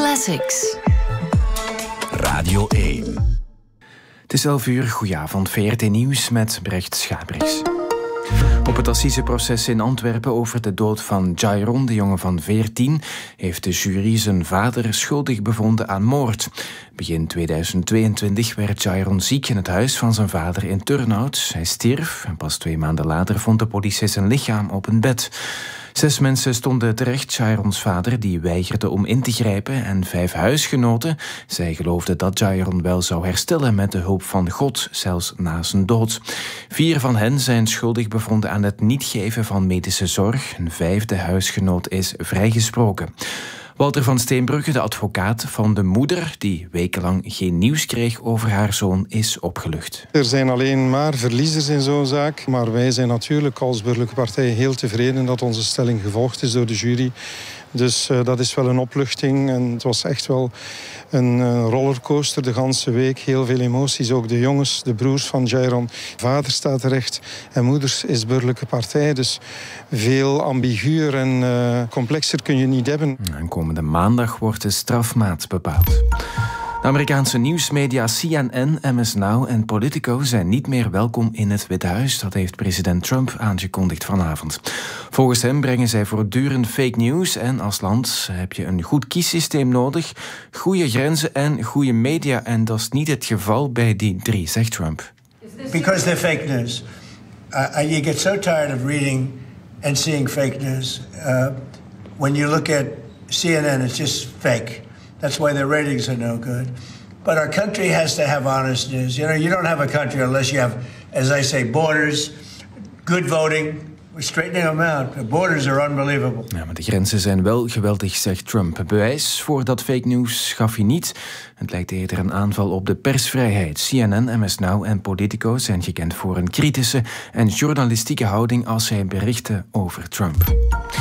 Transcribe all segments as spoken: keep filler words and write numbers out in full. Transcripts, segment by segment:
Classics. Radio één. Het is elf uur, goedenavond, V R T Nieuws met Brecht Schabriks. Op het assiseproces in Antwerpen over de dood van Jairon, de jongen van veertien, heeft de jury zijn vader schuldig bevonden aan moord. Begin tweeduizend tweeëntwintig werd Jairon ziek in het huis van zijn vader in Turnhout. Hij stierf en pas twee maanden later vond de politie zijn lichaam op een bed. Zes mensen stonden terecht, Jairons vader, die weigerde om in te grijpen, en vijf huisgenoten. Zij geloofden dat Jairon wel zou herstellen met de hulp van God, zelfs na zijn dood. Vier van hen zijn schuldig bevonden aan het niet geven van medische zorg. Een vijfde huisgenoot is vrijgesproken. Walter van Steenbrugge, de advocaat van de moeder, die wekenlang geen nieuws kreeg over haar zoon, is opgelucht. Er zijn alleen maar verliezers in zo'n zaak. Maar wij zijn natuurlijk als burgerlijke partij heel tevreden dat onze stelling gevolgd is door de jury. Dus uh, dat is wel een opluchting. En het was echt wel een uh, rollercoaster de ganse week. Heel veel emoties. Ook de jongens, de broers van Jairon. Vader staat terecht en moeders is burgerlijke partij. Dus veel ambiguur en uh, complexer kun je niet hebben. En komende maandag wordt de strafmaat bepaald. De Amerikaanse nieuwsmedia C N N, M S Now en Politico zijn niet meer welkom in het Witte Huis. Dat heeft president Trump aangekondigd vanavond. Volgens hem brengen zij voortdurend fake news en als land heb je een goed kiessysteem nodig, goede grenzen en goede media. En dat is niet het geval bij die drie, zegt Trump. Because they're fake news. Uh, you get so tired of reading and seeing fake news. Uh, when you look at C N N, it's just fake. That's why their ratings are no good. But our country has to have honest news. You know, you don't have a country unless you have, as I say, borders, good voting. We're straightening them out. The borders are unbelievable. Ja, maar de grenzen zijn wel geweldig, zegt Trump. Bewijs voor dat fake news gaf hij niet. Het lijkt eerder een aanval op de persvrijheid. C N N, M S Now en Politico zijn gekend voor een kritische en journalistieke houding als zij berichten over Trump.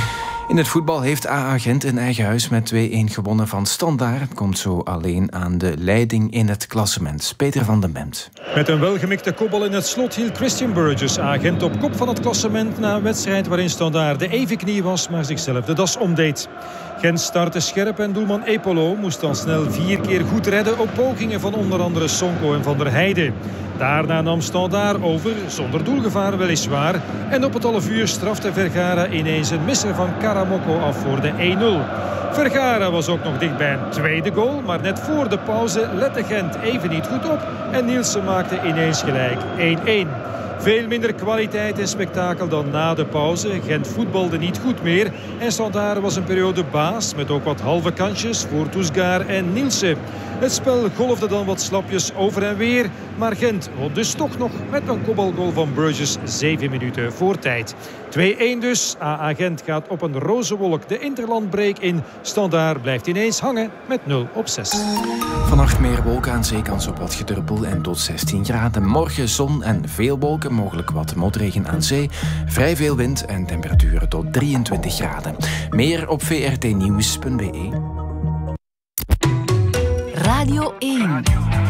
In het voetbal heeft A A Gent in eigen huis met twee-een gewonnen van Standaard. Het komt zo alleen aan de leiding in het klassement. Peter van den Bemt. Met een welgemikte kopbal in het slot hield Christian Burgess A Gent op kop van het klassement na een wedstrijd waarin Standaard de evenknie was, maar zichzelf de das omdeed. Gent startte scherp en doelman Epolo moest al snel vier keer goed redden op pogingen van onder andere Sonko en Van der Heijden. Daarna nam Standaard over, zonder doelgevaar weliswaar. En op het half uur strafte Vergara ineens een misser van Karamoko af voor de één nul. Vergara was ook nog dicht bij een tweede goal, maar net voor de pauze lette Gent even niet goed op en Nielsen maakte ineens gelijk één-één. Veel minder kwaliteit en spektakel dan na de pauze. Gent voetbalde niet goed meer en Standaard was een periode baas met ook wat halve kansjes voor Toesgaard en Nielsen. Het spel golfde dan wat slapjes over en weer, maar Gent won dus toch nog met een kopbalgoal van Burgess zeven minuten voor tijd. twee-één dus. A A Gent gaat op een roze wolk de interlandbreak in. Standaard blijft ineens hangen met nul op zes. Vannacht meer wolken, aan zee kans op wat gedruppel en tot zestien graden. Morgen zon en veel wolken, mogelijk wat motregen aan zee. Vrij veel wind en temperaturen tot drieëntwintig graden. Meer op v r t nieuws punt b e. Radio één.